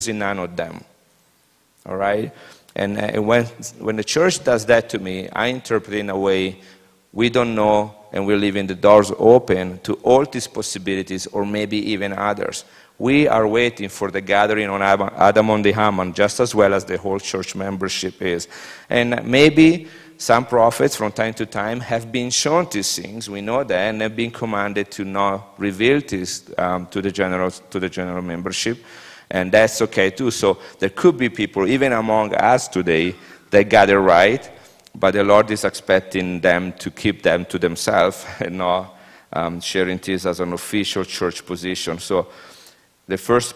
none of them. All right? And when the church does that to me, I interpret in a way we don't know, and we're leaving the doors open to all these possibilities, or maybe even others. We are waiting for the gathering on Adam on the Haman, just as well as the whole church membership is. And maybe some prophets from time to time have been shown these things, we know that, and have been commanded to not reveal this to the general membership, and that's okay too. So there could be people, even among us today, that got it right, but the Lord is expecting them to keep them to themselves and not sharing this as an official church position. So the first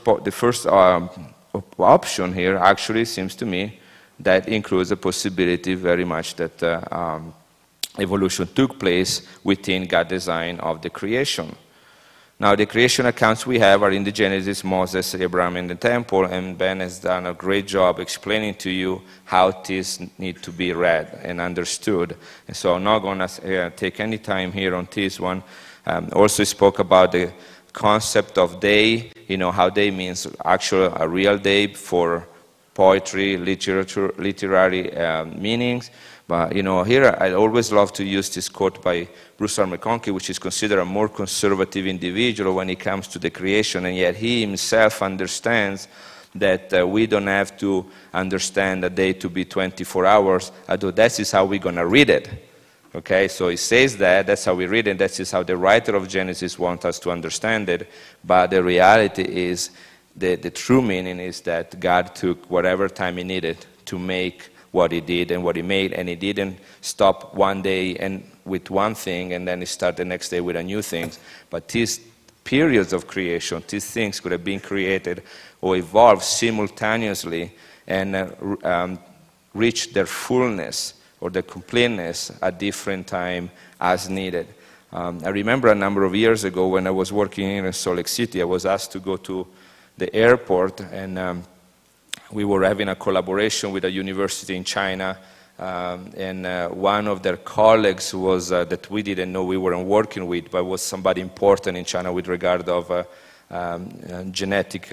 option here actually seems to me that includes the possibility very much that evolution took place within God's design of the creation. Now, the creation accounts we have are in the Genesis, Moses, Abraham, and the temple, and Ben has done a great job explaining to you how this need to be read and understood. And so I'm not going to take any time here on this one. Also spoke about the concept of day, how day means actual a real day for poetry, literature, literary meanings. But, here I always love to use this quote by Bruce R. McConkie, which is considered a more conservative individual when it comes to the creation, and yet he himself understands that we don't have to understand a day to be 24 hours, although that is how we're going to read it. Okay, so he says that's how we read it, that is how the writer of Genesis wants us to understand it, but the reality is, the true meaning is that God took whatever time he needed to make what he did and what he made, and he didn't stop one day and with one thing and then he start the next day with a new thing. But these periods of creation, these things could have been created or evolved simultaneously and reach their fullness or their completeness at different time as needed. I remember a number of years ago when I was working in Salt Lake City, I was asked to go to the airport, and we were having a collaboration with a university in China, and one of their colleagues was that we didn't know we weren't working with, but was somebody important in China with regard of genetic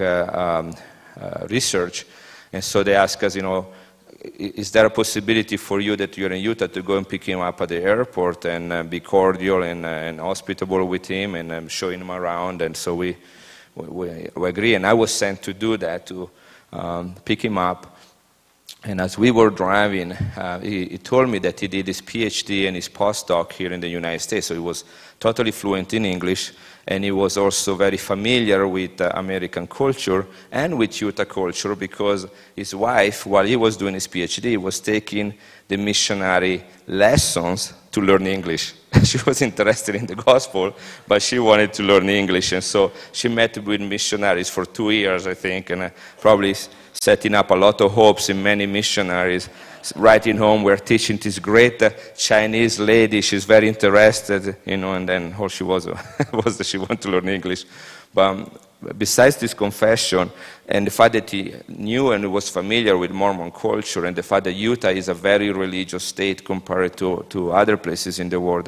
research. And so they asked us, is there a possibility for you that you're in Utah to go and pick him up at the airport and be cordial and hospitable with him and showing him around? And so we agree, and I was sent to do that, to pick him up. And as we were driving, he told me that he did his PhD and his postdoc here in the United States, so he was totally fluent in English, and he was also very familiar with American culture and with Utah culture, because his wife, while he was doing his PhD, was taking the missionary lessons to learn English. She was interested in the gospel, but she wanted to learn English, and so she met with missionaries for 2 years, I think, and probably setting up a lot of hopes in many missionaries. Writing home, we're teaching this great Chinese lady, she's very interested, and then all she was was that she wanted to learn English. But besides this confession, and the fact that he knew and was familiar with Mormon culture, and the fact that Utah is a very religious state compared to other places in the world,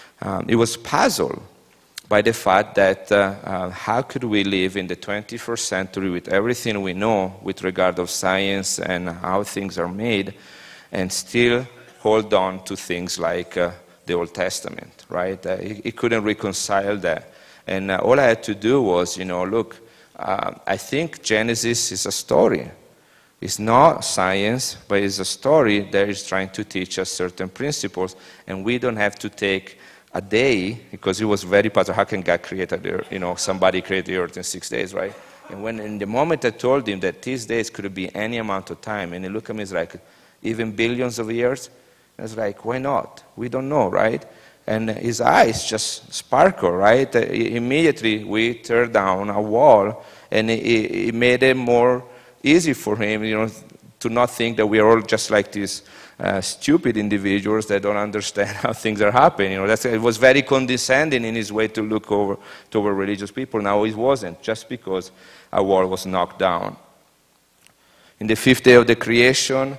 he was puzzled by the fact that how could we live in the 21st century with everything we know with regard of science and how things are made, and still hold on to things like the Old Testament, right? He couldn't reconcile that. And all I had to do was, look, I think Genesis is a story. It's not science, but it's a story that is trying to teach us certain principles, and we don't have to take a day, because he was very puzzled. How can God create the earth? Somebody created the earth in 6 days, right? And when in the moment I told him that these days could be any amount of time, and he looked at me, he's like, even billions of years? I was like, why not? We don't know, right? And his eyes just sparkle, right? Immediately we tear down a wall, and it made it more easy for him, to not think that we are all just like these stupid individuals that don't understand how things are happening. It was very condescending in his way to look over toward religious people. Now it wasn't, just because a wall was knocked down. In the fifth day of the creation,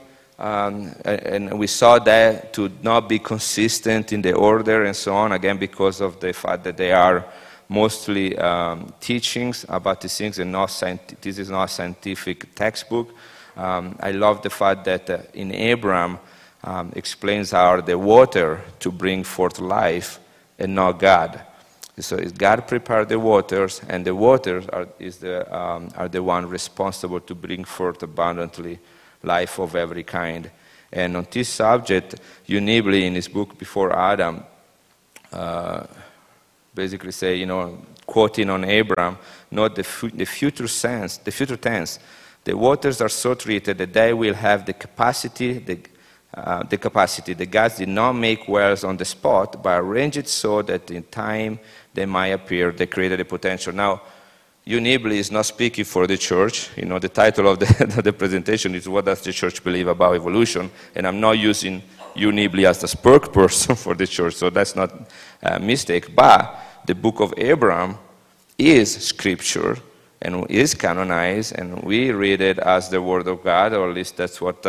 and we saw that to not be consistent in the order and so on, again because of the fact that they are mostly teachings about these things, and this is not a scientific textbook. I love the fact that in Abraham explains how the water to bring forth life and not God. So God prepared the waters, and the waters are the one responsible to bring forth abundantly life of every kind. And on this subject, Unibli, in his book Before Adam, basically say, quoting on Abraham, not the future tense, the waters are so treated that they will have the capacity. The gods did not make wells on the spot, but arrange it so that in time they might appear. They created the potential. Now, Unibli is not speaking for the church. The title of the presentation is "What Does the Church Believe About Evolution?" And I'm not using Unibli as the spokesperson for the church, so that's not a mistake. But the book of Abraham is scripture and is canonized, and we read it as the word of God, or at least that's what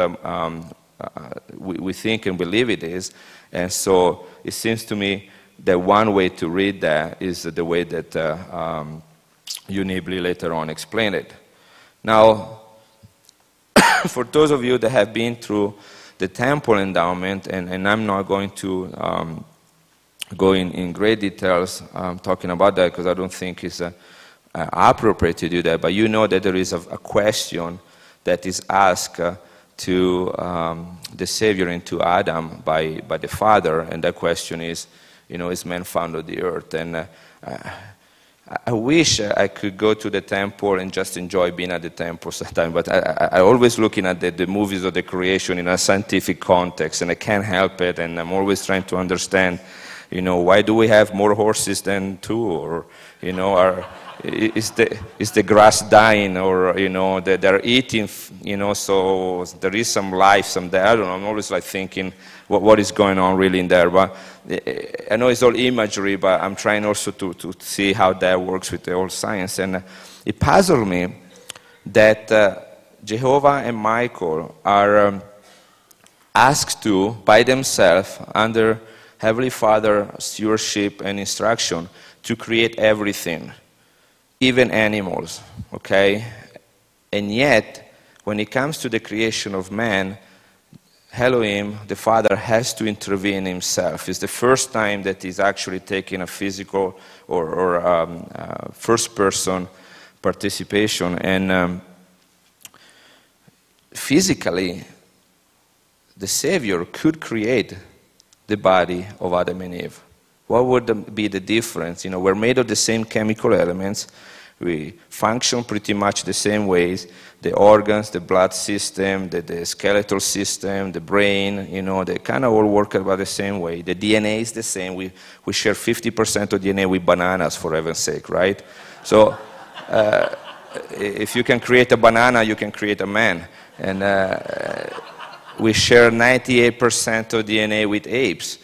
we think and believe it is. And so it seems to me that one way to read that is the way that Unibli later on explained it. Now, for those of you that have been through the temple endowment, and I'm not going to go in great details talking about that because I don't think it's appropriate to do that, but you know that there is a question that is asked to the Savior and to Adam by the Father, and that question is, is man found on the earth? And I wish I could go to the temple and just enjoy being at the temple sometimes, but I always looking at the movies of the creation in a scientific context, and I can't help it, and I'm always trying to understand, why do we have more horses than two, or, is the grass dying, or, they're eating, so there is some life, some there. I don't know, I'm always like thinking, what is going on really in there? But I know it's all imagery, but I'm trying also to see how that works with the old science. And it puzzled me that Jehovah and Michael are asked to, by themselves, under Heavenly Father stewardship and instruction, to create everything, even animals, okay? And yet, when it comes to the creation of man, Elohim, the Father, has to intervene himself. It's the first time that he's actually taking a physical or first-person participation. And physically, the Savior could create the body of Adam and Eve. What would be the difference? We're made of the same chemical elements. We function pretty much the same ways. The organs, the blood system, the skeletal system, the brain, they kind of all work about the same way. The DNA is the same. We share 50% of DNA with bananas, for heaven's sake, right? So if you can create a banana, you can create a man. And we share 98% of DNA with apes,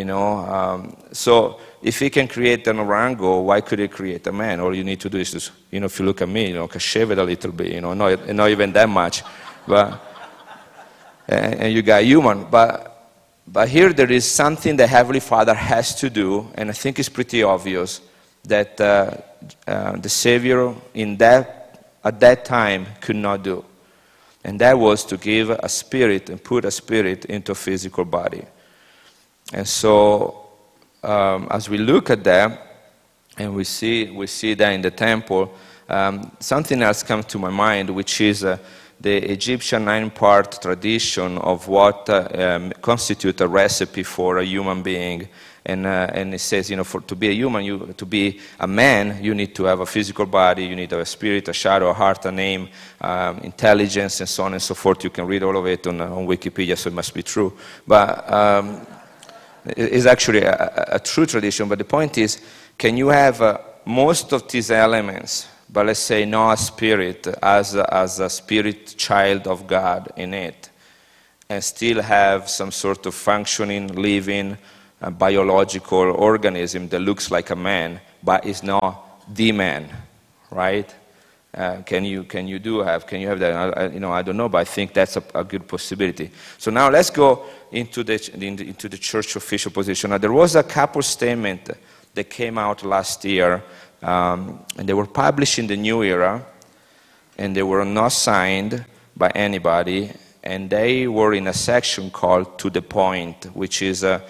So if he can create an orango, why could he create a man? All you need to do is just, if you look at me, shave it a little bit, not even that much, but and you got human. But here there is something the Heavenly Father has to do, and I think it's pretty obvious that the Savior at that time could not do, and that was to give a spirit and put a spirit into a physical body. And so, as we look at that, and we see that in the temple, something else comes to my mind, which is the Egyptian 9-part tradition of what constitutes a recipe for a human being. And it says, to be a human, to be a man, you need to have a physical body, you need to have a spirit, a shadow, a heart, a name, intelligence, and so on and so forth. You can read all of it on Wikipedia, so it must be true. But it's actually a true tradition, but the point is, can you have most of these elements, but let's say not a spirit as a spirit child of God in it, and still have some sort of functioning, living, biological organism that looks like a man, but is not the man, right? Can you have that? I don't know, but I think that's a good possibility. So now let's go into the church official position. Now, there was a couple statement that came out last year and they were published in the New Era, and they were not signed by anybody, and they were in a section called To the Point, which is a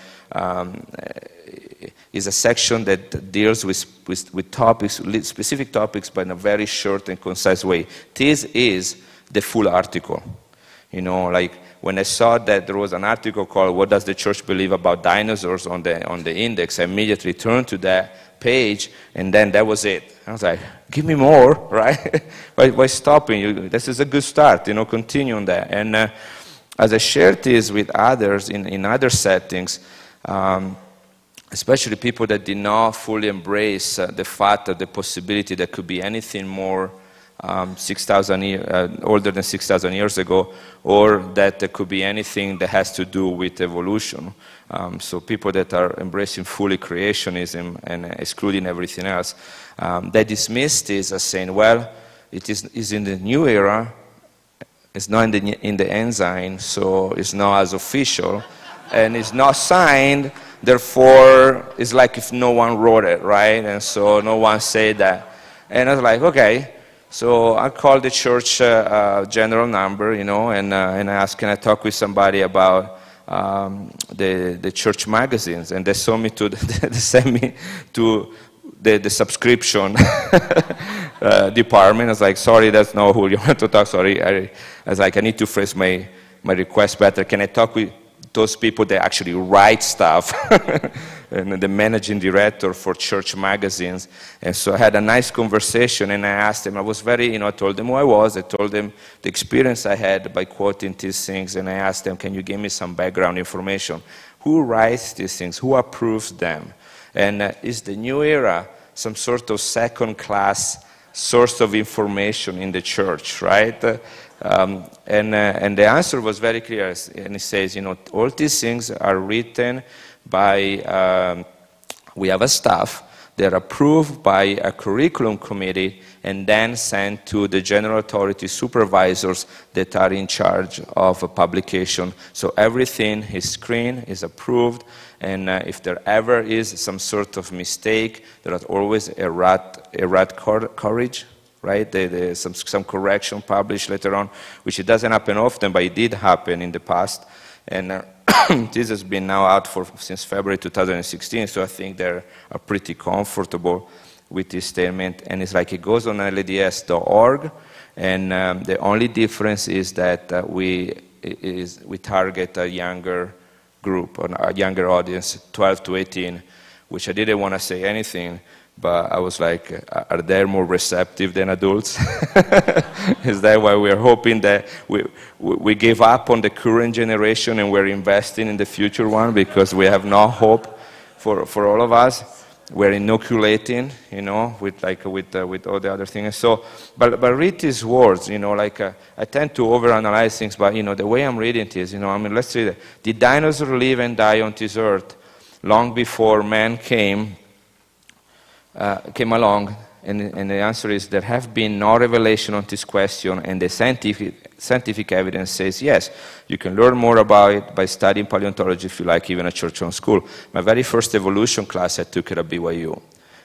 section that deals with topics, specific topics, but in a very short and concise way. This is the full article. You know, like when I saw that there was an article called "What Does the Church Believe About Dinosaurs" on the index, I immediately turned to that page, and then that was it. I was like, give me more, right? why stopping? This is a good start, you know, continue on that. And as I shared this with others in other settings, especially people that did not fully embrace the fact that the possibility there could be anything more 6,000 older than 6,000 years ago, or that there could be anything that has to do with evolution. So people that are embracing fully creationism and excluding everything else, they dismiss this as saying, well, it is in the new era, it's not in the enzyme, so it's not as official, and it's not signed, therefore it's like if no one wrote it, right? And so no one said that. And I was like, okay. So I called the church general number, you know, and I asked, can I talk with somebody about the church magazines? And they sent me to the subscription department. I was like, sorry, that's not who you want to talk. Sorry, I was like, I need to phrase my request better. Can I talk with those people that actually write stuff? And the managing director for church magazines. And so I had a nice conversation, and I asked him, I was very, you know, I told them who I was, I told them the experience I had by quoting these things, and I asked them, can you give me some background information? Who writes these things? Who approves them? And is the new era some sort of second-class source of information in the church, right? And the answer was very clear, and it says, you know, all these things are written by, we have a staff, they're approved by a curriculum committee and then sent to the general authority supervisors that are in charge of a publication. So everything is screened, is approved, and if there ever is some sort of mistake, there is always a rat courage, right? Some correction published later on, which it doesn't happen often, but it did happen in the past. And this has been now out since February 2016, so I think they are pretty comfortable with this statement. And it's like it goes on LDS.org, and the only difference is that we target a younger group, a younger audience, 12 to 18, which I didn't want to say anything, but I was like, are they more receptive than adults? Is that why we're hoping that we give up on the current generation and we're investing in the future one, because we have no hope for all of us? We're inoculating, you know, with all the other things. So, but read these words, you know, like I tend to overanalyze things, but you know, the way I'm reading this, you know, I mean, let's read it. Did dinosaurs live and die on this earth long before man came along? And the answer is there have been no revelation on this question, and the scientific evidence says yes. You can learn more about it by studying paleontology if you like, even at Church on School. My very first evolution class I took at BYU.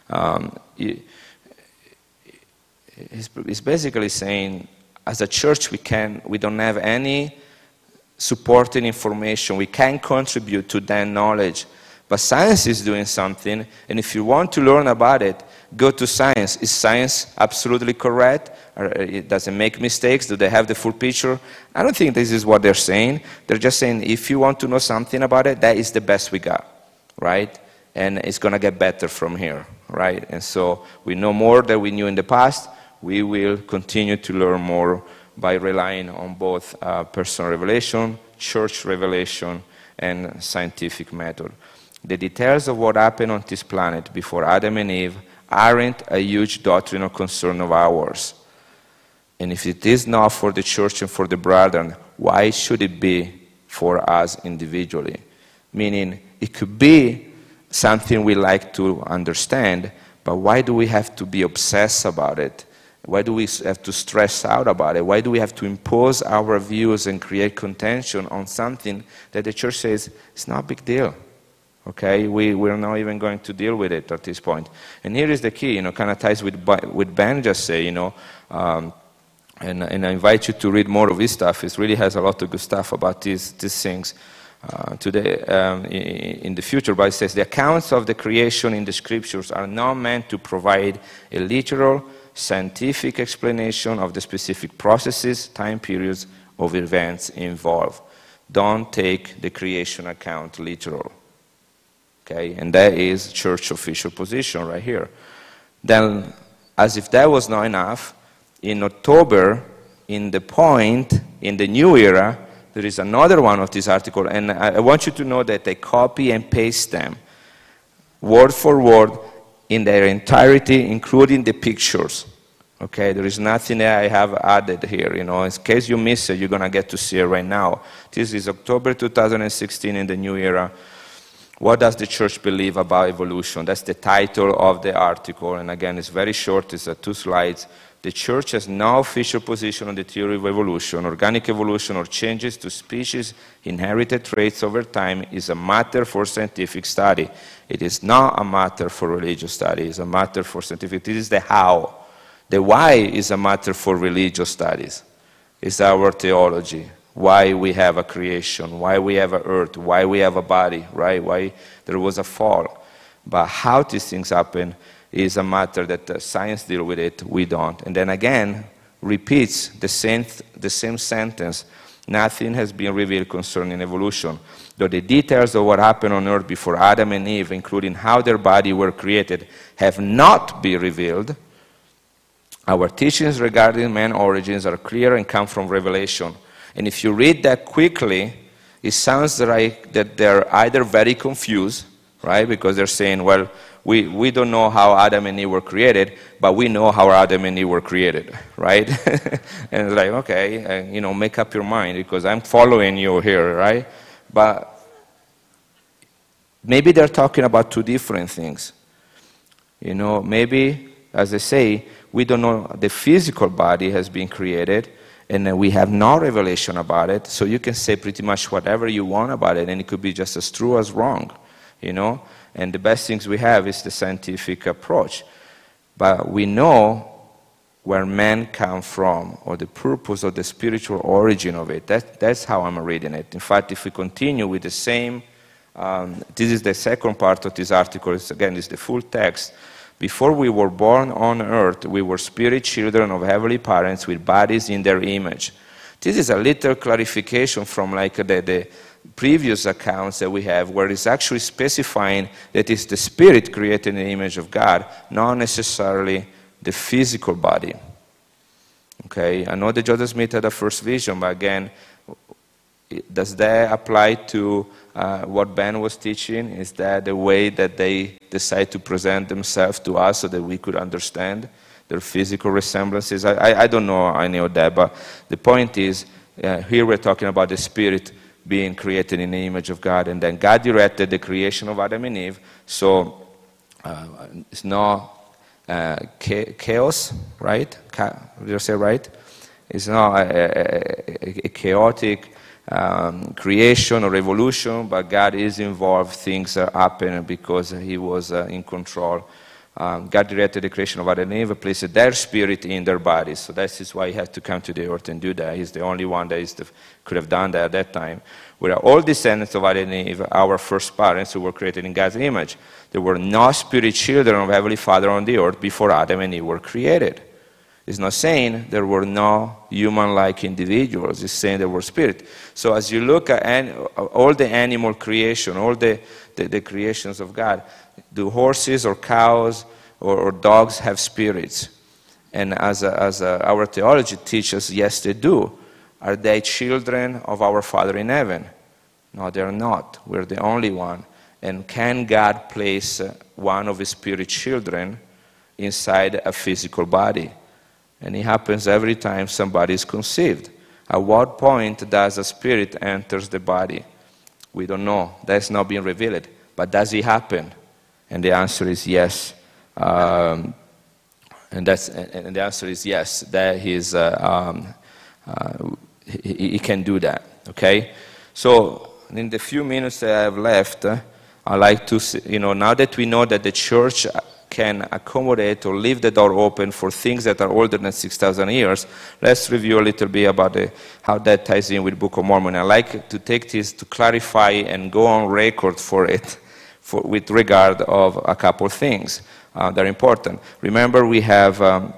It's basically saying, as a church, we don't have any supporting information. We can't contribute to that knowledge. But science is doing something, and if you want to learn about it, go to science. Is science absolutely correct? Or it doesn't make mistakes? Do they have the full picture? I don't think this is what they're saying. They're just saying, if you want to know something about it, that is the best we got, right? And it's going to get better from here, right? And so we know more than we knew in the past. We will continue to learn more by relying on both personal revelation, church revelation, and scientific method. The details of what happened on this planet before Adam and Eve aren't a huge doctrinal concern of ours. And if it is not for the church and for the brethren, why should it be for us individually? Meaning, it could be something we like to understand, but why do we have to be obsessed about it? Why do we have to stress out about it? Why do we have to impose our views and create contention on something that the church says is not a big deal? Okay, we're not even going to deal with it at this point. And here is the key, kind of ties with Ben just say, and I invite you to read more of his stuff. It really has a lot of good stuff about these things today in the future. But it says the accounts of the creation in the scriptures are not meant to provide a literal scientific explanation of the specific processes, time periods of events involved. Don't take the creation account literal. Okay, and that is church official position right here. Then, as if that was not enough, in October, in the point, in the new era, there is another one of this article, and I want you to know that I copy and paste them, word for word, in their entirety, including the pictures. Okay, there is nothing that I have added here, in case you miss it, you're going to get to see it right now. This is October 2016 in the new era. What does the church believe about evolution? That's the title of the article, and again, it's very short, it's 2 slides. The church has no official position on the theory of evolution. Organic evolution or changes to species' inherited traits over time is a matter for scientific study. It is not a matter for religious study, it's a matter for scientific. This is the how. The why is a matter for religious studies. It's our theology. Why we have a creation, why we have an earth, why we have a body, right? Why there was a fall. But how these things happen is a matter that science deals with it, we don't. And then again, repeats the same sentence. Nothing has been revealed concerning evolution. Though the details of what happened on earth before Adam and Eve, including how their bodies were created, have not been revealed, our teachings regarding man's origins are clear and come from Revelation. And if you read that quickly, it sounds like that they're either very confused, right? Because they're saying, well, we don't know how Adam and Eve were created, but we know how Adam and Eve were created, right? And it's like, okay, make up your mind because I'm following you here, right? But maybe they're talking about 2 different things. Maybe, as I say, we don't know the physical body has been created, and we have no revelation about it, so you can say pretty much whatever you want about it, and it could be just as true as wrong, And the best things we have is the scientific approach. But we know where man come from, or the purpose or the spiritual origin of it. That's how I'm reading it. In fact, if we continue with the same, this is the second part of this article. It's the full text. Before we were born on earth, we were spirit children of heavenly parents with bodies in their image. This is a little clarification from the previous accounts that we have, where it's actually specifying that it's the spirit created in the image of God, not necessarily the physical body. Okay, I know that Joseph Smith had a first vision, but again, does that apply to what Ben was teaching? Is that the way that they decide to present themselves to us so that we could understand their physical resemblances? I don't know any of that, but the point is, here we're talking about the spirit being created in the image of God, and then God directed the creation of Adam and Eve, so it's not chaos, right? Did you say right? It's not a chaotic creation or evolution, but God is involved. Things are happening because He was in control. God directed the creation of Adam and Eve, placed their spirit in their bodies. So that is why He had to come to the earth and do that. He's the only one that could have done that at that time. We are all descendants of Adam and Eve, our first parents who were created in God's image. There were no spirit children of Heavenly Father on the earth before Adam and Eve were created. It's not saying there were no human-like individuals. It's saying there were spirit. So as you look at all the animal creation, all the creations of God, do horses or cows or dogs have spirits? And as our theology teaches, yes, they do. Are they children of our Father in heaven? No, they're not. We're the only one. And can God place one of His spirit children inside a physical body? And it happens every time somebody is conceived. At what point does a spirit enters the body? We don't know. That's not being revealed. But does it happen? And the answer is yes. And the answer is yes. That he can do that. Okay. So in the few minutes that I have left, I like to, now that we know that the church can accommodate or leave the door open for things that are older than 6,000 years, let's review a little bit about how that ties in with Book of Mormon. I like to take this to clarify and go on record for it with regard of a couple of things that are important. Remember, we have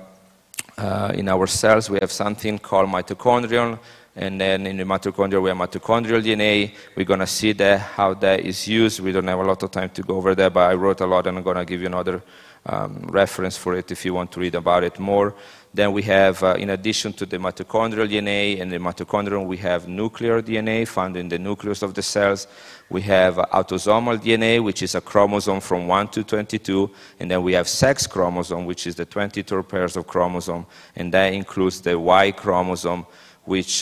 in our cells, we have something called mitochondrion, and then in the mitochondria, we have mitochondrial DNA. We're going to see how that is used. We don't have a lot of time to go over that, but I wrote a lot, and I'm going to give you another reference for it if you want to read about it more. Then we have, in addition to the mitochondrial DNA and the mitochondrion, we have nuclear DNA found in the nucleus of the cells. We have autosomal DNA, which is a chromosome from 1 to 22, and then we have sex chromosome, which is the 23 pairs of chromosome, and that includes the Y chromosome, which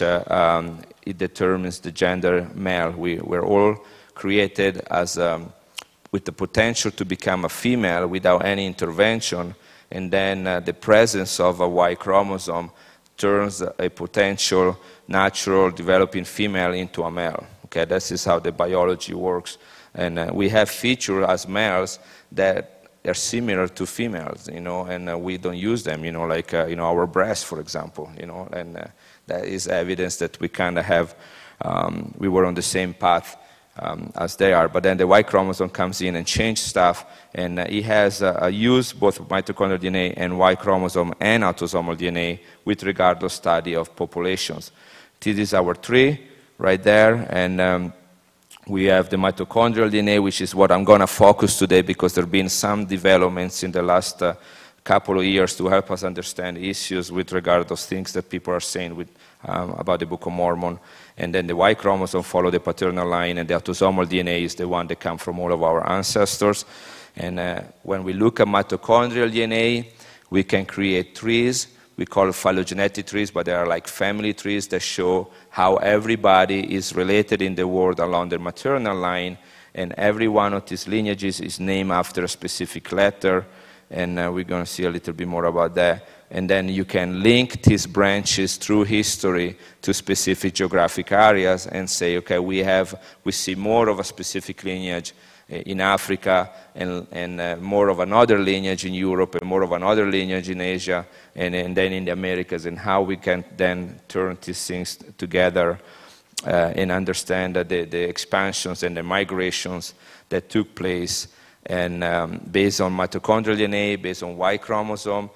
it determines the gender male. We're all created as with the potential to become a female without any intervention, and then the presence of a Y chromosome turns a potential natural developing female into a male. Okay, this is how the biology works, and we have features as males that are similar to females, and we don't use them, like our breasts, for example, and that is evidence that we kind of have, we were on the same path as they are. But then the Y chromosome comes in and changes stuff, and it has a use both mitochondrial DNA and Y chromosome and autosomal DNA with regard to study of populations. This is our tree right there, and we have the mitochondrial DNA, which is what I'm going to focus today because there have been some developments in the last couple of years to help us understand issues with regard to things that people are saying about the Book of Mormon. And then the Y chromosome follow the paternal line, and the autosomal DNA is the one that comes from all of our ancestors. And when we look at mitochondrial DNA, we can create trees. We call it phylogenetic trees, but they are like family trees that show how everybody is related in the world along the maternal line, and every one of these lineages is named after a specific letter, and we're going to see a little bit more about that. And then you can link these branches through history to specific geographic areas and say, okay, we see more of a specific lineage in Africa, and more of another lineage in Europe, and more of another lineage in Asia, and then in the Americas, and how we can then turn these things together and understand the expansions and the migrations that took place. And based on mitochondrial DNA, based on Y chromosome,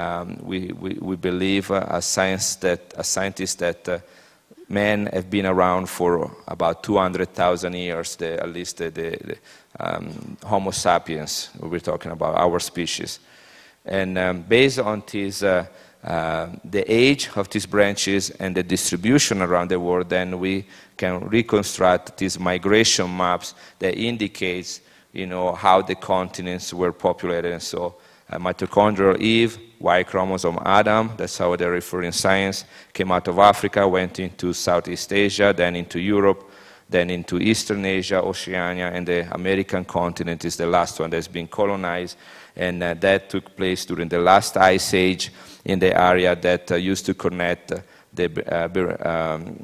we believe as scientists that men have been around for about 200,000 years, at least the Homo sapiens, we're talking about, our species. And based on this, the age of these branches and the distribution around the world, then we can reconstruct these migration maps that indicates how the continents were populated. And so mitochondrial Eve, Y chromosome Adam, that's how they refer in science, came out of Africa, went into Southeast Asia, then into Europe, then into Eastern Asia, Oceania, and the American continent is the last one that's been colonized. And that took place during the last ice age in the area that used to connect the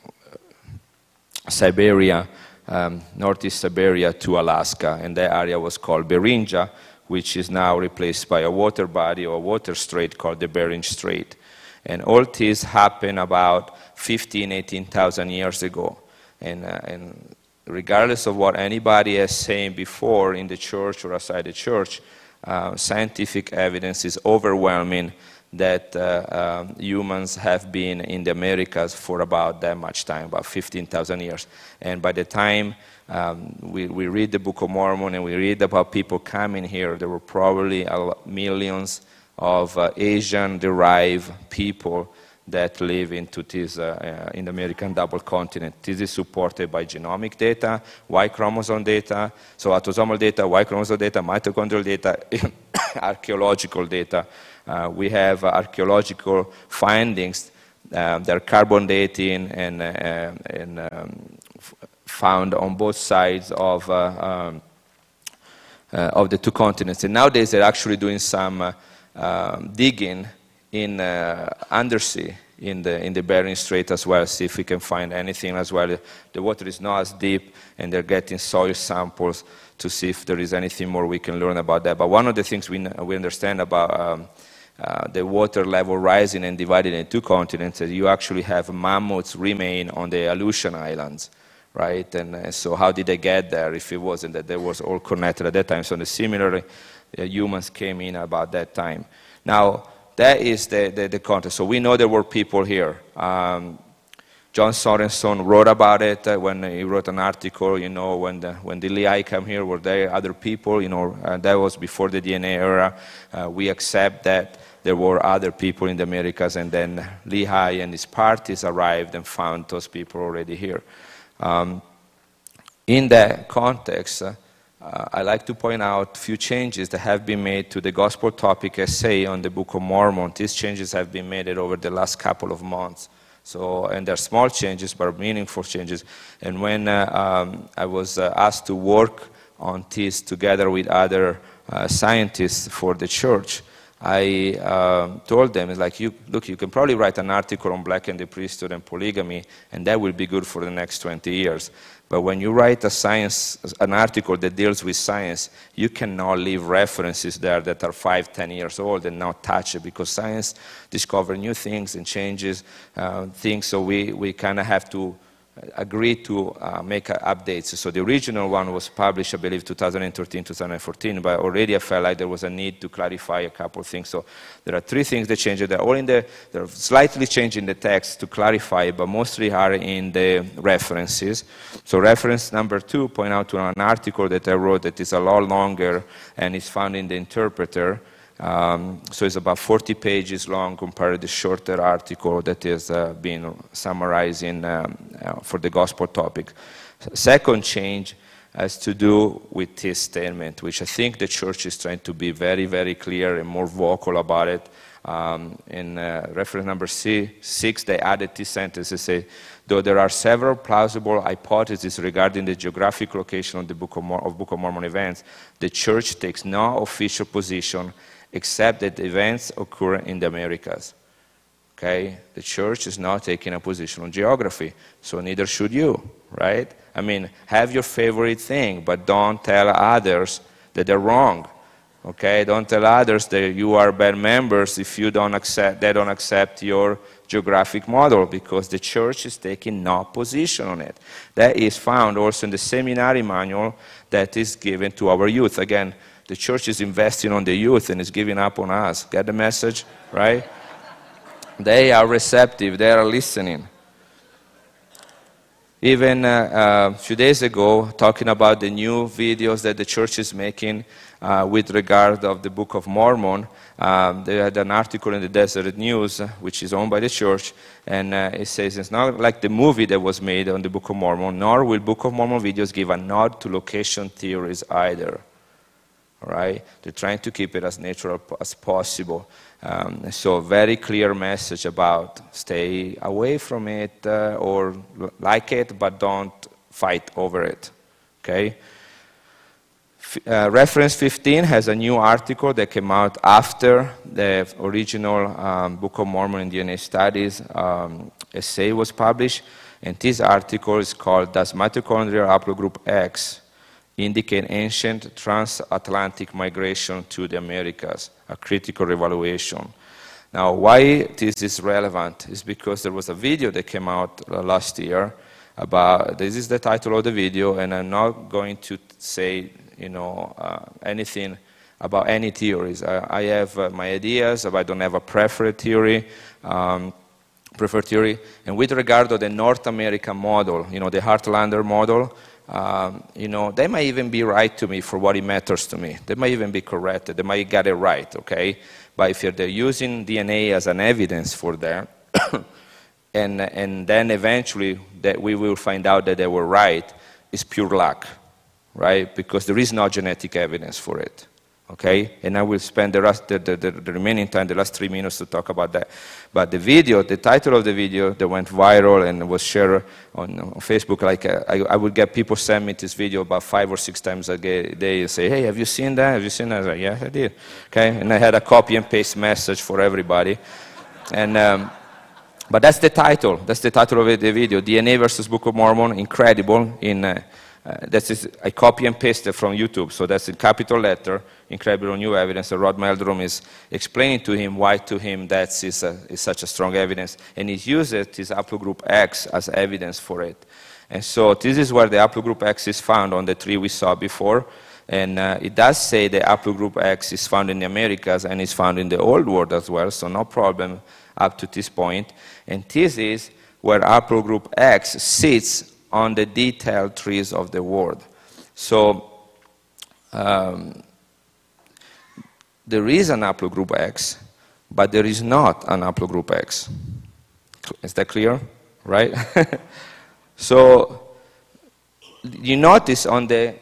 Siberia, northeast Siberia to Alaska, and that area was called Beringia, which is now replaced by a water body or a water strait called the Bering Strait. And all this happened about 18,000 years ago. And regardless of what anybody is saying before in the church or outside the church, scientific evidence is overwhelming that humans have been in the Americas for about that much time, about 15,000 years. And by the time we read the Book of Mormon and we read about people coming here, there were probably millions of Asian-derived people that live into this in the American double continent. This is supported by genomic data, Y chromosome data, so autosomal data, Y chromosome data, mitochondrial data, archaeological data. We have archaeological findings that are carbon dating and found on both sides of the two continents. And nowadays they're actually doing some digging in undersea in the Bering Strait as well, see if we can find anything as well. The water is not as deep, and they're getting soil samples to see if there is anything more we can learn about that. But one of the things we understand about the water level rising and divided into two continents is you actually have mammoths remain on the Aleutian Islands, right? And so how did they get there if it wasn't that they was all connected at that time? So similarly, humans came in about that time. Now, that is the context. So we know there were people here. John Sorenson wrote about it when he wrote an article, you know, when the Lehigh came here, were there other people, you know, that was before the DNA era. We accept that there were other people in the Americas, and then Lehigh and his parties arrived and found those people already here. In that context, I like to point out a few changes that have been made to the Gospel Topic essay on the Book of Mormon. These changes have been made over the last couple of months. So, and they're small changes, but meaningful changes. And when I was asked to work on this together with other scientists for the church, I told them, it's like, look, you can probably write an article on Black and the priesthood and polygamy, and that will be good for the next 20 years. But when you write an article that deals with science, you cannot leave references there that are 5, 10 years old and not touch it, because science discovers new things and changes things. So we kind of have to agree to make updates. So the original one was published, I believe, 2013, 2014, but already I felt like there was a need to clarify a couple of things. So there are 3 things that changed. They're all they're slightly changing the text to clarify, but mostly are in the references. So reference number 2 point out to an article that I wrote that is a lot longer and is found in the Interpreter. So it's about 40 pages long compared to the shorter article that is being summarizing for the Gospel Topic. Second change has to do with this statement, which I think the church is trying to be very, very clear and more vocal about it. In reference number 6, they added this sentence. They say, though there are several plausible hypotheses regarding the geographic location of the Book of Mormon events, the church takes no official position except that events occur in the Americas. Okay? The church is not taking a position on geography, so neither should you, right? I mean, have your favorite thing, but don't tell others that they're wrong. Okay? Don't tell others that you are bad members if they don't accept your geographic model, because the church is taking no position on it. That is found also in the seminary manual that is given to our youth. Again, the church is investing on the youth and is giving up on us. Get the message, right? They are receptive. They are listening. Even a few days ago, talking about the new videos that the church is making with regard of the Book of Mormon, they had an article in the Deseret News, which is owned by the church, and it says it's not like the movie that was made on the Book of Mormon, nor will Book of Mormon videos give a nod to location theories either. Right? They're trying to keep it as natural as possible. So a very clear message about stay away from it or like it, but don't fight over it. Okay? Reference 15 has a new article that came out after the original Book of Mormon and DNA Studies essay was published. And this article is called, Does Mitochondrial Haplogroup X Indicate Ancient Transatlantic Migration to the Americas? A critical evaluation. Now, why this is relevant is because there was a video that came out last year about, this is the title of the video, and I'm not going to say, anything about any theories. I have my ideas, but I don't have a preferred theory. And with regard to the North American model, the Heartlander model, they might even be right to me for what it matters to me. They might even be correct. They might get it right, okay? But if they're using DNA as an evidence for that, and then eventually that we will find out that they were right, it's pure luck, right? Because there is no genetic evidence for it, okay? And I will spend the remaining time, the last 3 minutes, to talk about that. But the video, the title of the video that went viral and was shared on Facebook, like I would get people send me this video about 5 or 6 times a day and say, hey, have you seen that? Have you seen that? I was like, yeah, I did. Okay, and I had a copy and paste message for everybody. And But that's the title. That's the title of the video, DNA versus Book of Mormon, incredible. That is I copy and paste it from YouTube, so that's in capital letter, incredible new evidence. And Rod Meldrum is explaining to him why to him that is such a strong evidence. And he uses his haplogroup X as evidence for it. And so this is where the haplogroup X is found on the tree we saw before. And it does say the haplogroup X is found in the Americas and is found in the Old World as well, so no problem up to this point. And this is where haplogroup X sits on the detailed trees of the world. So there is an haplogroup X, but there is not an haplogroup X. Is that clear? Right? So you notice on the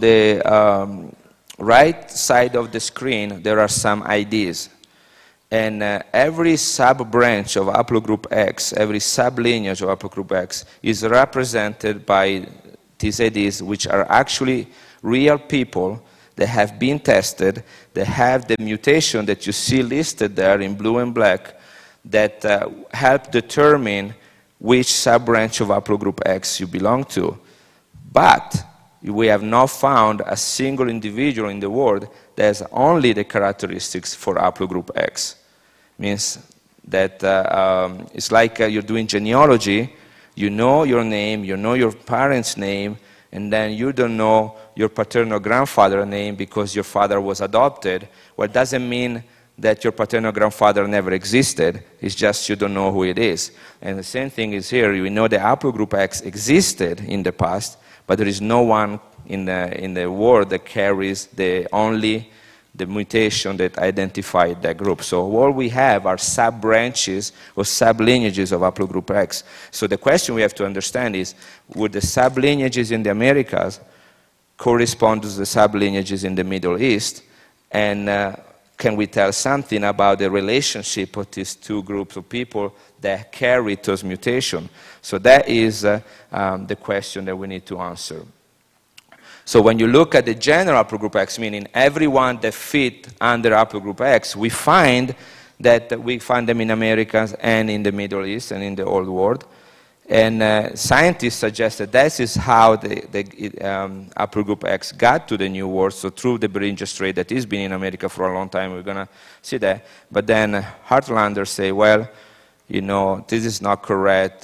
right side of the screen there are some IDs. And every sub-branch of haplogroup X, every sub-lineage of haplogroup X is represented by these IDs, which are actually real people that have been tested, that have the mutation that you see listed there in blue and black, that help determine which sub-branch of haplogroup X you belong to. But we have not found a single individual in the world that has only the characteristics for haplogroup X. Means that it's like you're doing genealogy, you know your name, you know your parents' name, and then you don't know your paternal grandfather's name because your father was adopted. Well, it doesn't mean that your paternal grandfather never existed, it's just you don't know who it is. And the same thing is here, we know the haplogroup X existed in the past, but there is no one in the world that carries the mutation that identified that group. So all we have are sub-branches or sub-lineages of haplogroup X. So the question we have to understand is, would the sub-lineages in the Americas correspond to the sub-lineages in the Middle East? And can we tell something about the relationship of these two groups of people that carry those mutations? So that is the question that we need to answer. So when you look at the general haplogroup X, meaning everyone that fit under haplogroup X, we find them in Americas and in the Middle East and in the Old World. And scientists suggest that this is how the haplogroup X got to the New World, so through the Beringia Strait that has been in America for a long time. We're going to see that. But then Heartlanders say, well, this is not correct.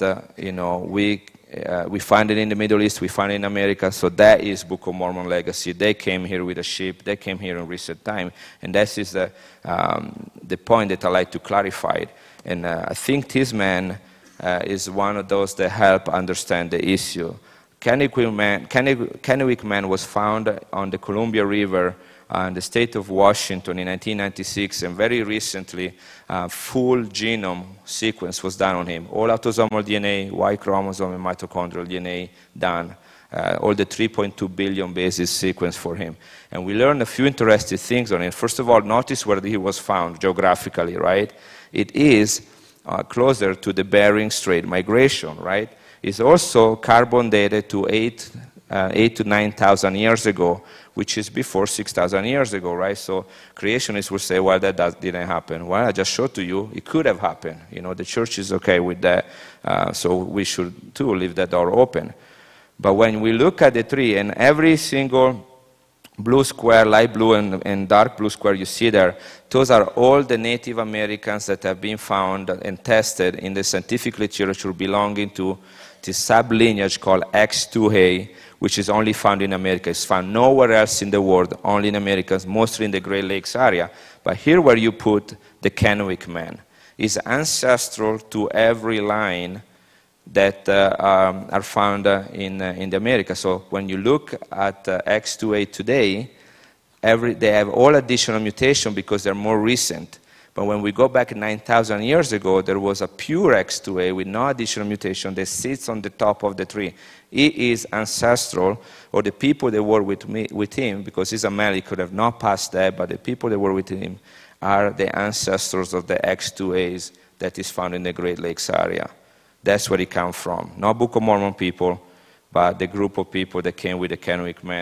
We find it in the Middle East, we find it in America, so that is Book of Mormon legacy. They came here with a ship, they came here in recent time, and that is the point that I like to clarify. And I think this man is one of those that help understand the issue. Kennewick Man was found on the Columbia River in the state of Washington in 1996, and very recently, full genome sequence was done on him. All autosomal DNA, Y chromosome, and mitochondrial DNA done. All the 3.2 billion bases sequence for him. And we learned a few interesting things on him. First of all, notice where he was found geographically, right? It is closer to the Bering Strait migration, right? It's also carbon dated to 8 to 9,000 years ago, which is before 6,000 years ago, right? So creationists will say, well, that didn't happen. Well, I just showed to you, it could have happened. The church is okay with that, so we should, too, leave that door open. But when we look at the tree, and every single blue square, light blue and dark blue square you see there, those are all the Native Americans that have been found and tested in the scientific literature belonging to this sub-lineage called X2A, which is only found in America. It's found nowhere else in the world, only in Americas, mostly in the Great Lakes area. But here where you put the Kennewick Man is ancestral to every line that are found in the Americas. So when you look at X2A today, they have all additional mutation because they're more recent. But when we go back 9,000 years ago, there was a pure X2A with no additional mutation that sits on the top of the tree. He is ancestral, or the people that were with him, because he's a male, he could have not passed that, but the people that were with him are the ancestors of the X2As that is found in the Great Lakes area. That's where he comes from. Not Book of Mormon people, but the group of people that came with the Kennewick Man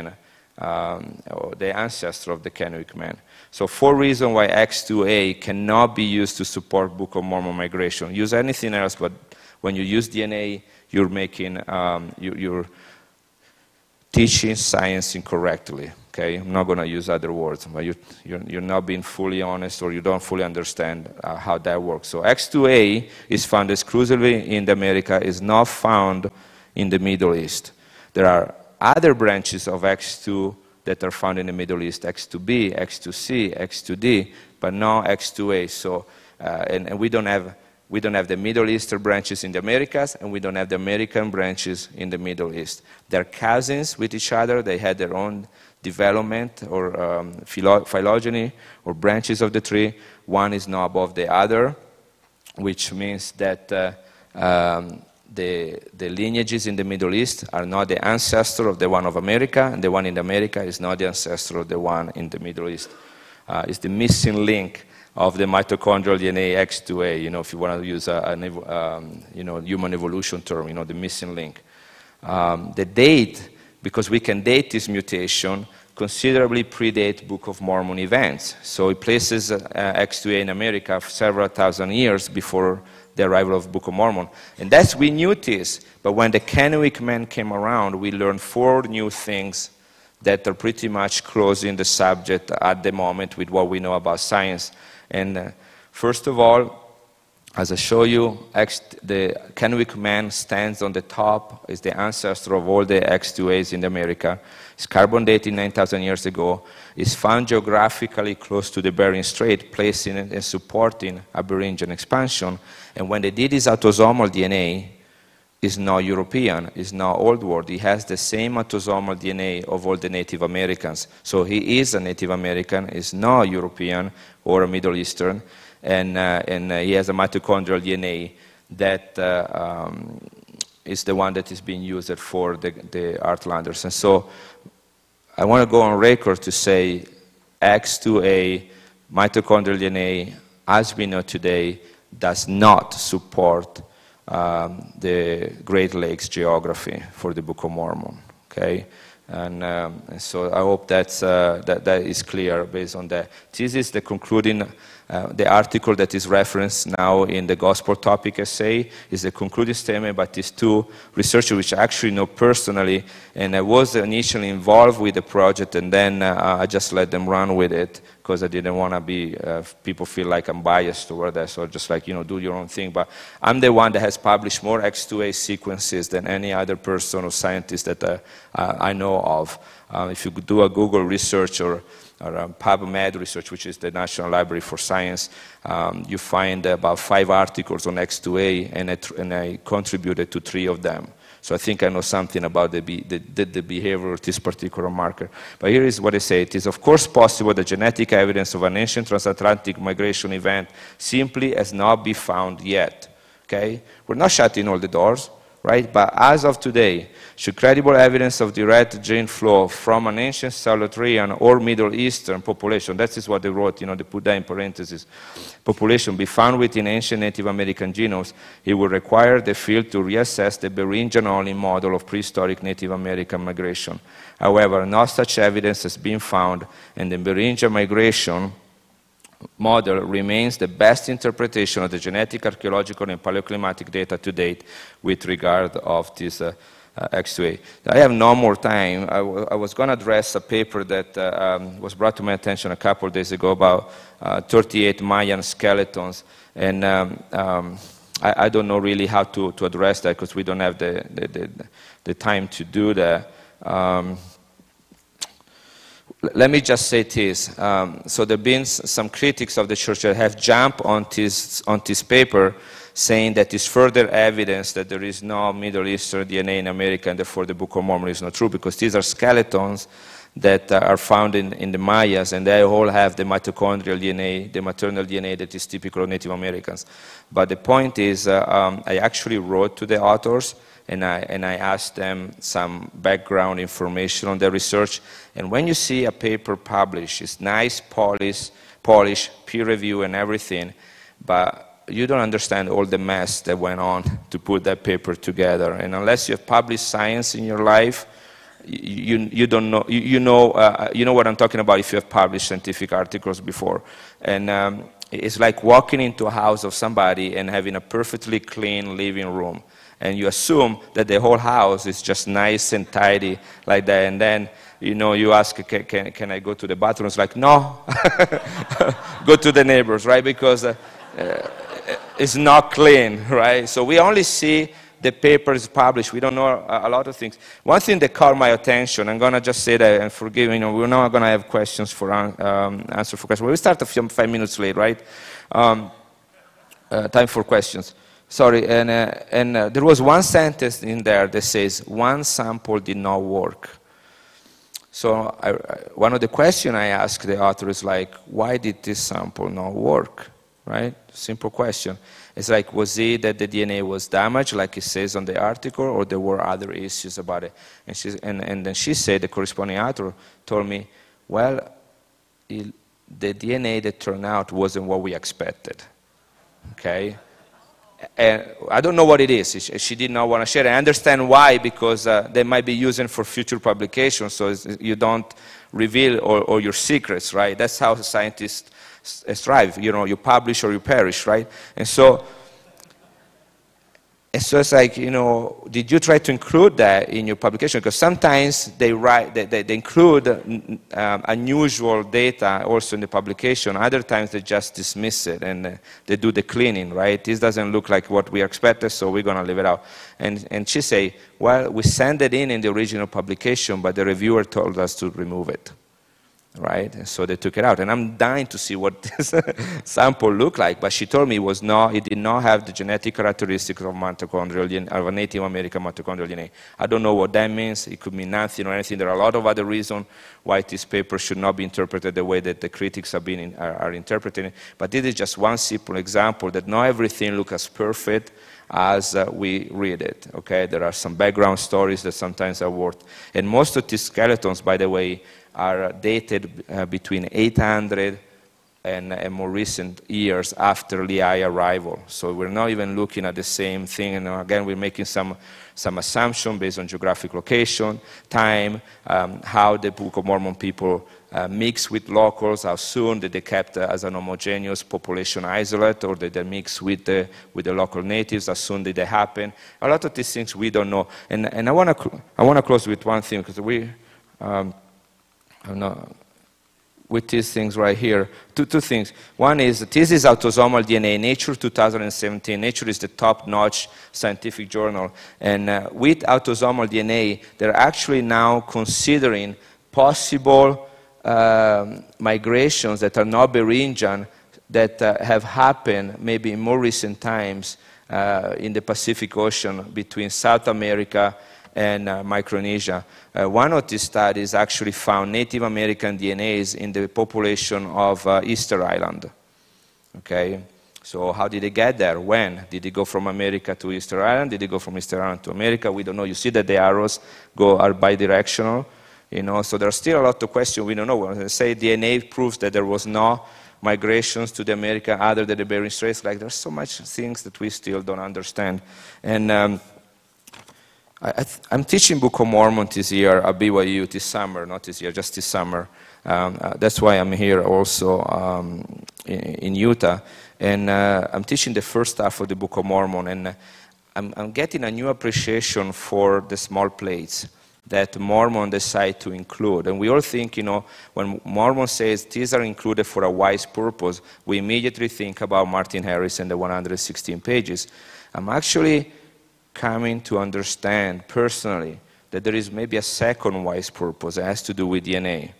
or the ancestor of the Kennewick man. So 4 reasons why X2A cannot be used to support Book of Mormon migration. Use anything else, but when you use DNA, you're making, you're teaching science incorrectly. Okay, I'm not going to use other words, but you're not being fully honest, or you don't fully understand how that works. So X2A is found exclusively in America, is not found in the Middle East. There are other branches of X2 that are found in the Middle East, X2B, X2C, X2D, but not X2A. So, and we don't have the Middle Eastern branches in the Americas, and we don't have the American branches in the Middle East. They're cousins with each other. They had their own development or phylogeny or branches of the tree. One is not above the other, which means that the lineages in the Middle East are not the ancestor of the one of America, and the one in America is not the ancestor of the one in the Middle East. It's the missing link of the mitochondrial DNA X2A, if you want to use a human evolution term, the missing link. The date, because we can date this mutation, considerably predate Book of Mormon events. So it places X2A in America several thousand years before the arrival of Book of Mormon. And we knew this, but when the Kennewick man came around, we learned 4 new things that are pretty much closing the subject at the moment with what we know about science. And first of all, as I show you, the Kennewick man stands on the top, is the ancestor of all the X2As in America. It's carbon dated 9,000 years ago. It's found geographically close to the Bering Strait, placing and supporting Aberingian expansion. And when they did his autosomal DNA, it's not European, it's not Old World. He has the same autosomal DNA of all the Native Americans. So he is a Native American, is not European or a Middle Eastern. And he has a mitochondrial DNA that is the one that is being used for the Heartlanders. And so I want to go on record to say X2A mitochondrial DNA, as we know today, does not support the Great Lakes geography for the Book of Mormon. Okay? And so I hope that is clear based on that. This is the concluding, the article that is referenced now in the Gospel Topic essay is the concluding statement by these 2 researchers, which I actually know personally, and I was initially involved with the project, and then I just let them run with it because I didn't want to be, people feel like I'm biased toward that, so just like, do your own thing. But I'm the one that has published more X2A sequences than any other person or scientist that I know of. If you do a Google research or PubMed research, which is the National Library for Science, you find about 5 articles on X2A, and I contributed to 3 of them. So I think I know something about the behavior of this particular marker. But here is what I say. It is, of course, possible that genetic evidence of an ancient transatlantic migration event simply has not been found yet. Okay? We're not shutting all the doors, right? But as of today, should credible evidence of direct gene flow from an ancient Solotrean or Middle Eastern population, that is what they wrote, they put that in parentheses, population be found within ancient Native American genomes, it would require the field to reassess the Beringian-only model of prehistoric Native American migration. However, no such evidence has been found, and the Beringian migration model remains the best interpretation of the genetic, archaeological, and paleoclimatic data to date with regard of this X2A. I have no more time. I was going to address a paper that was brought to my attention a couple of days ago about 38 Mayan skeletons, and I don't know really how to address that because we don't have the time to do that. Let me just say this. So there have been some critics of the church that have jumped on this paper saying that is further evidence that there is no Middle Eastern DNA in America and therefore the Book of Mormon is not true, because these are skeletons that are found in the Mayas, and they all have the mitochondrial DNA, the maternal DNA that is typical of Native Americans. But the point is, I actually wrote to the authors, and I asked them some background information on their research. And when you see a paper published, it's nice, polished, peer review and everything, but you don't understand all the mess that went on to put that paper together. And unless you have published science in your life, you don't know, you know what I'm talking about if you have published scientific articles before. And it's like walking into a house of somebody and having a perfectly clean living room. And you assume that the whole house is just nice and tidy like that. And then, you ask, can I go to the bathroom? It's like, no, go to the neighbors, right? Because it's not clean, right? So we only see the papers published. We don't know a lot of things. One thing that caught my attention, I'm going to just say that, and forgive me, we're not going to have questions for answer for questions. We start 5 minutes late, right? Time for questions. Sorry, and there was one sentence in there that says, one sample did not work. So one of the questions I asked the author is like, why did this sample not work, right? Simple question. It's like, was it that the DNA was damaged, like it says on the article, or there were other issues about it? And then she said, the corresponding author told me, well, the DNA that turned out wasn't what we expected, okay? And I don't know what it is. She did not want to share it. I understand why, because they might be using for future publications, so you don't reveal all your secrets, right? That's how scientists strive. You publish or you perish, right? And so it's like, did you try to include that in your publication? Because sometimes they include unusual data also in the publication. Other times they just dismiss it and they do the cleaning, right? This doesn't look like what we expected, so we're going to leave it out. And she say, well, we sent it in the original publication, but the reviewer told us to remove it. Right, and so they took it out, and I'm dying to see what this sample looked like. But she told me it did not have the genetic characteristics of mitochondrial DNA, of a Native American mitochondrial DNA. I don't know what that means. It could mean nothing or anything. There are a lot of other reasons why this paper should not be interpreted the way that the critics are interpreting it. But this is just one simple example that not everything looks as perfect as we read it. Okay, there are some background stories that sometimes are worth. And most of these skeletons, by the way, are dated between 800 and more recent years after Leahi arrival. So we're not even looking at the same thing. And again, we're making some assumption based on geographic location, time, how the Book of Mormon people mix with locals, how soon did they kept as an homogeneous population isolate, or did they mix with the local natives, how soon did they happen. A lot of these things we don't know. And I want to close with one thing, because with these things right here. Two things. One is, this is autosomal DNA, Nature 2017. Nature is the top-notch scientific journal. And with autosomal DNA, they're actually now considering possible migrations that are not Beringian that have happened maybe in more recent times in the Pacific Ocean between South America and Micronesia. One of these studies actually found Native American DNAs in the population of Easter Island. Okay, so how did they get there? When? Did they go from America to Easter Island? Did they go from Easter Island to America? We don't know. You see that the arrows are bidirectional. So there are still a lot of questions we don't know. When they say DNA proves that there was no migrations to the America other than the Bering Straits, like there's so much things that we still don't understand. And I'm teaching Book of Mormon this year at BYU this summer, not this year, just this summer. That's why I'm here also in Utah. And I'm teaching the first half of the Book of Mormon, and I'm getting a new appreciation for the small plates that Mormon decide to include. And we all think, when Mormon says these are included for a wise purpose, we immediately think about Martin Harris and the 116 pages. I'm actually coming to understand personally that there is maybe a second wise purpose that has to do with DNA.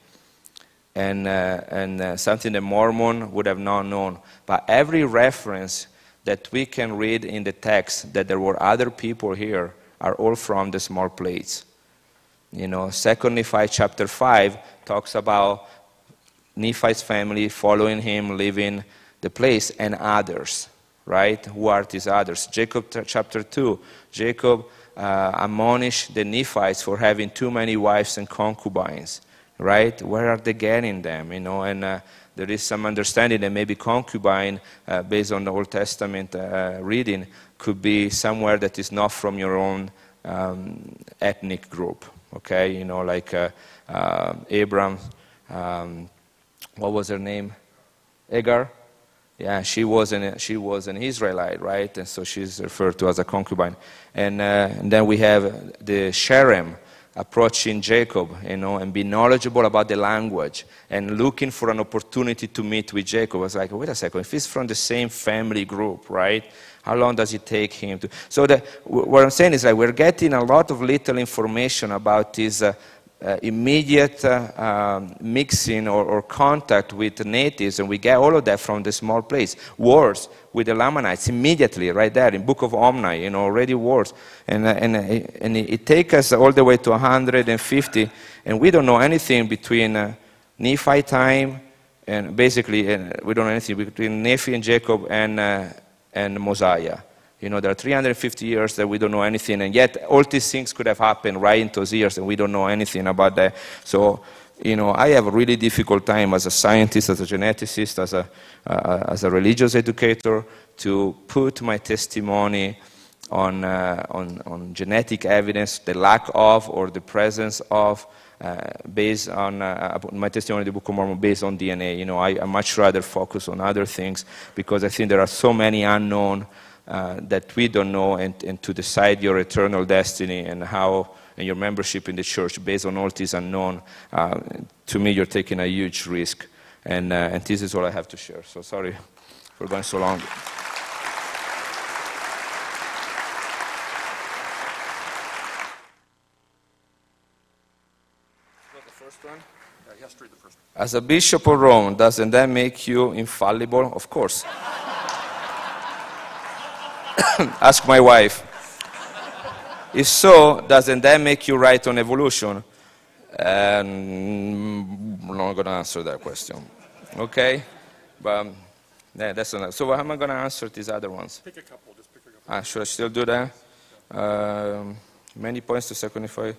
And something that Mormon would have not known. But every reference that we can read in the text that there were other people here are all from the small plates. 2 Nephi chapter 5 talks about Nephi's family following him, leaving the place, and others, right? Who are these others? Jacob chapter 2, Jacob admonished the Nephites for having too many wives and concubines, right? Where are they getting them, And there is some understanding that maybe concubine, based on the Old Testament reading, could be somewhere that is not from your own ethnic group. okay? You know, like Abram, what was her name? Hagar? Yeah, she was an Israelite, right? And so she's referred to as a concubine. And then we have the Sherem approaching Jacob, you know, and be knowledgeable about the language and looking for an opportunity to meet with Jacob. I was like, wait a second, if he's from the same family group, right? How long does it take him to? So what I'm saying is that we're getting a lot of little information about this immediate mixing or contact with the natives, and we get all of that from the small place. Wars with the Lamanites immediately, right there in Book of Omni, you know, already wars, and it takes us all the way to 150, and we don't know anything between Nephi time and basically we don't know anything between Nephi and Jacob and Mosiah. You know, there are 350 years that we don't know anything, and yet all these things could have happened right in those years, and we don't know anything about that. So, you know, I have a really difficult time as a scientist, as a geneticist, as a religious educator, to put my testimony on genetic evidence, the lack of or the presence of, based on my testimony in the Book of Mormon based on DNA. You know, I much rather focus on other things because I think there are so many unknown that we don't know, and to decide your eternal destiny and your membership in the church based on all this unknown, to me you're taking a huge risk, and this is all I have to share. So sorry for going so long. As a bishop of Rome, doesn't that make you infallible? Of course. Ask my wife. If so, doesn't that make you right on evolution? I'm not going to answer that question. Okay? But yeah, that's enough. So how am I going to answer these other ones? Pick a couple. Just pick a couple. Should I still do that? Many points to secondify.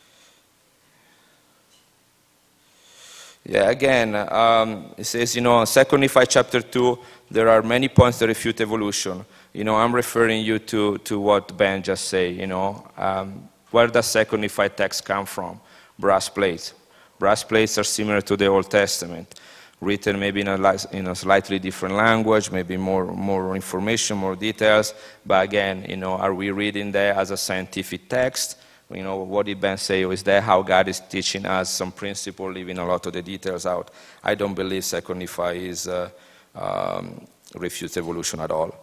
Yeah, again, it says, you know, 2 Nephi chapter 2, there are many points that refute evolution. You know, I'm referring you to what Ben just said, you know. Where does 2 Nephi text come from? Brass plates. Brass plates are similar to the Old Testament, written maybe in a slightly different language, maybe more information, more details. But again, you know, are we reading that as a scientific text? You know, what did Ben say? Or is that how God is teaching us some principle, leaving a lot of the details out? I don't believe 2 Nephi is refutes evolution at all.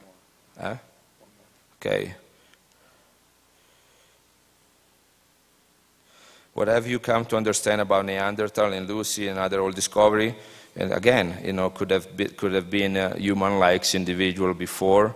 Okay. What have you come to understand about Neanderthal and Lucy and other old discovery? And again, you know, could have been a human-like individual before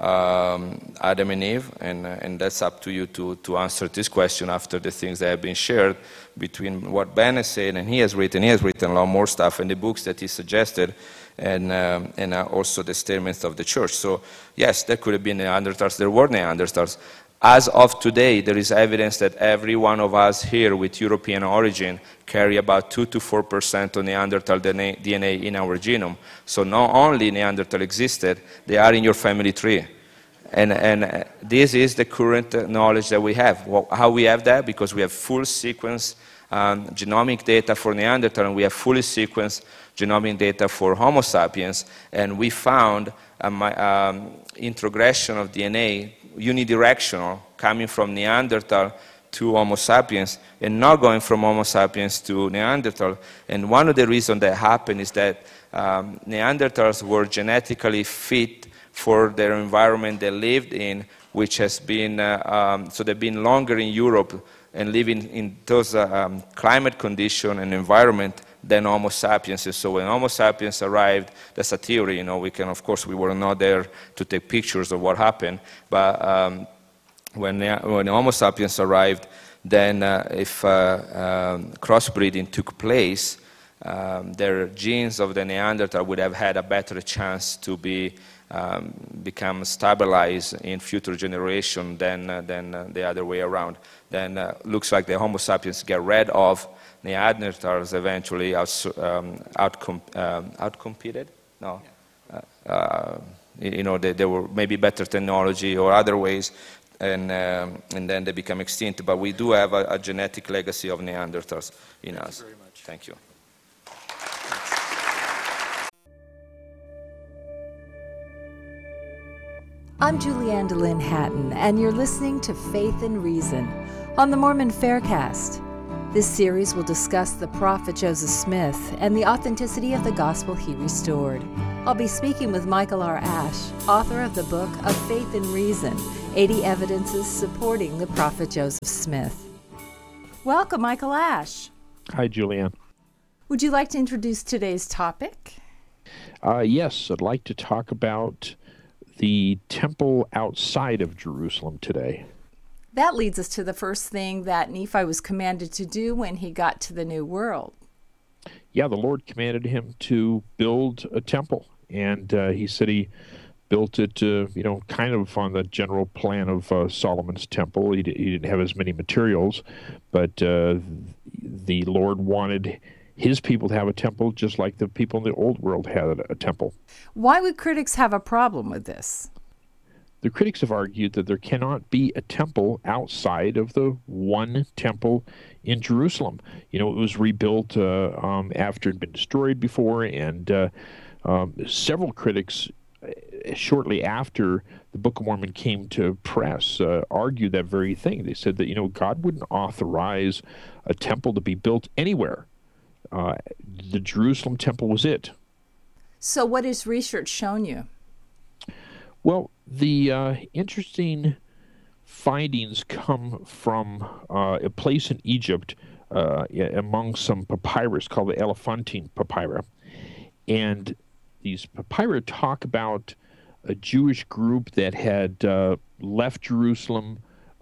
Adam and Eve, and that's up to you to answer this question after the things that have been shared between what Ben has said and he has written a lot more stuff in the books that he suggested, and also the statements of the church. So yes, there could have been Neanderthals, there were Neanderthals. As of today, there is evidence that every one of us here with European origin carry about 2 to 4% of Neanderthal DNA in our genome. So not only Neanderthal existed, they are in your family tree. And this is the current knowledge that we have. How we have that? Because we have full sequence genomic data for Neanderthal, and we have fully sequenced genomic data for Homo sapiens, and we found introgression of DNA unidirectional, coming from Neanderthal to Homo sapiens and not going from Homo sapiens to Neanderthal. And one of the reasons that happened is that Neanderthals were genetically fit for their environment they lived in, which has been, so they've been longer in Europe and living in those climate condition and environment than Homo sapiens. And so when Homo sapiens arrived, that's a theory, you know, we were not there to take pictures of what happened, but when Homo sapiens arrived, then if crossbreeding took place, their genes of the Neanderthal would have had a better chance to become stabilized in future generation than the other way around. Then looks like the Homo sapiens get rid of Neanderthals eventually outcompeted. No, you know, they were maybe better technology or other ways, and then they become extinct. But we do have a genetic legacy of Neanderthals in us. Thank you very much. Thank you. I'm Julianne DeLynn Hatton, and you're listening to Faith and Reason on the Mormon Faircast. This series will discuss the prophet Joseph Smith and the authenticity of the gospel he restored. I'll be speaking with Michael R. Ash, author of the book of Faith and Reason, 80 Evidences Supporting the Prophet Joseph Smith. Welcome, Michael Ash. Hi, Julianne. Would you like to introduce today's topic? Yes, I'd like to talk about the temple outside of Jerusalem today. That leads us to the first thing that Nephi was commanded to do when he got to the New World. Yeah, the Lord commanded him to build a temple, and he said he built it, kind of on the general plan of Solomon's temple. He didn't have as many materials, but the Lord wanted his people to have a temple just like the people in the old world had a temple. Why would critics have a problem with this? The critics have argued that there cannot be a temple outside of the one temple in Jerusalem. It was rebuilt after it had been destroyed before, and several critics, shortly after the Book of Mormon came to press, argued that very thing. They said that, God wouldn't authorize a temple to be built anywhere. The Jerusalem temple was it. So what has research shown you? Well, the interesting findings come from a place in Egypt among some papyrus called the Elephantine Papyrus. And these papyrus talk about a Jewish group that had left Jerusalem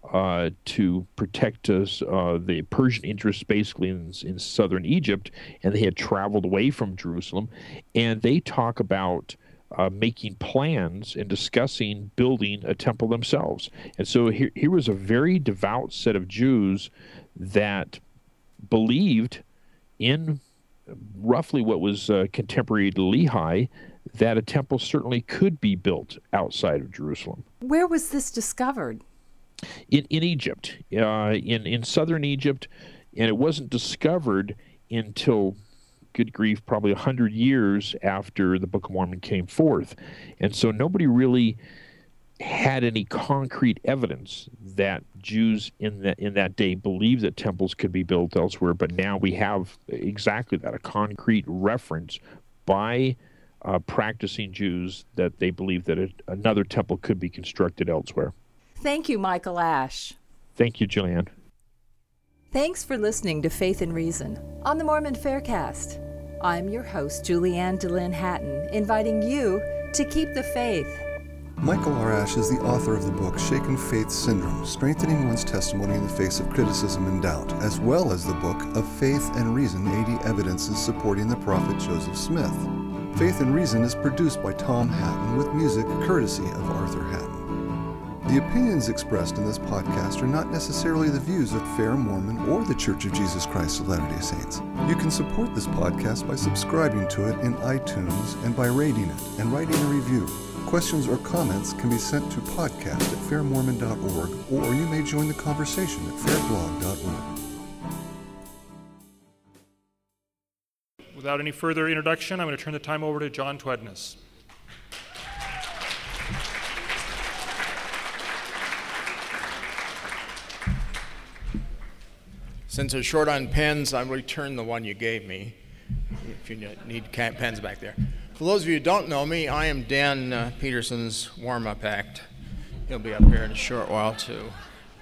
to protect the Persian interests basically in southern Egypt, and they had traveled away from Jerusalem. And they talk about making plans and discussing building a temple themselves. And so here was a very devout set of Jews that believed in roughly what was contemporary to Lehi, that a temple certainly could be built outside of Jerusalem. Where was this discovered? In Egypt, in southern Egypt, and it wasn't discovered until, good grief, probably 100 years after the Book of Mormon came forth. And so nobody really had any concrete evidence that Jews in that day believed that temples could be built elsewhere, but now we have exactly that, a concrete reference by practicing Jews that they believe that another temple could be constructed elsewhere. Thank you, Michael Ash. Thank you, Julianne. Thanks for listening to Faith and Reason on the Mormon Faircast. I'm your host, Julianne DeLynn Hatton, inviting you to keep the faith. Michael R. Ash is the author of the book Shaken Faith Syndrome, Strengthening One's Testimony in the Face of Criticism and Doubt, as well as the book of Faith and Reason, 80 Evidences Supporting the Prophet Joseph Smith. Faith and Reason is produced by Tom Hatton with music courtesy of Arthur Hatton. The opinions expressed in this podcast are not necessarily the views of Fair Mormon or the Church of Jesus Christ of Latter-day Saints. You can support this podcast by subscribing to it in iTunes and by rating it and writing a review. Questions or comments can be sent to podcast@fairmormon.org, or you may join the conversation at fairblog.org. Without any further introduction, I'm going to turn the time over to John Twedness. Since they're short on pens, I'll return the one you gave me, if you need pens back there. For those of you who don't know me, I am Dan Peterson's warm-up act. He'll be up here in a short while, too.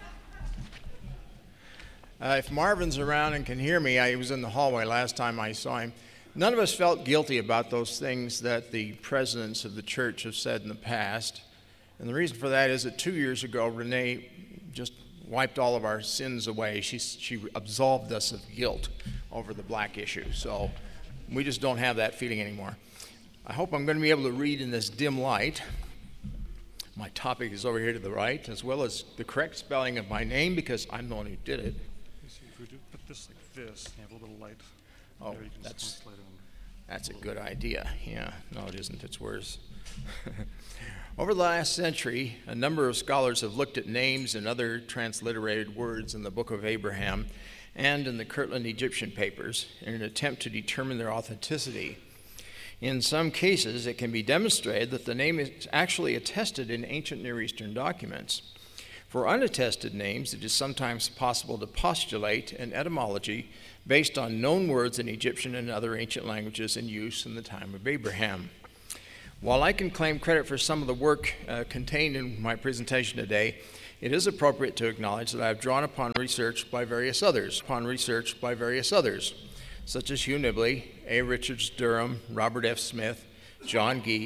If Marvin's around and can hear me, I was in the hallway last time I saw him. None of us felt guilty about those things that the presidents of the church have said in the past. And the reason for that is that 2 years ago, Renee just wiped all of our sins away. She absolved us of guilt over the black issue. So we just don't have that feeling anymore. I hope I'm going to be able to read in this dim light. My topic is over here to the right, as well as the correct spelling of my name, because I'm the one who did it. If we do put this like this, you have a little light. Oh, there, you can that's slide it That's a good idea. Yeah, no, it isn't. It's worse. Over the last century, a number of scholars have looked at names and other transliterated words in the Book of Abraham and in the Kirtland Egyptian papers in an attempt to determine their authenticity. In some cases, it can be demonstrated that the name is actually attested in ancient Near Eastern documents. For unattested names, it is sometimes possible to postulate an etymology based on known words in Egyptian and other ancient languages in use in the time of Abraham. While I can claim credit for some of the work contained in my presentation today, it is appropriate to acknowledge that I have drawn upon research by various others, such as Hugh Nibley, A. Richards Durham, Robert F. Smith, John Gee,